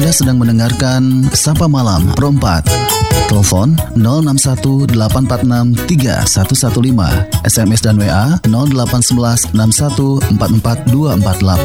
Anda sedang mendengarkan Sapa Malam Pro 4. Telepon 06184631115, SMS dan WA 081161444248.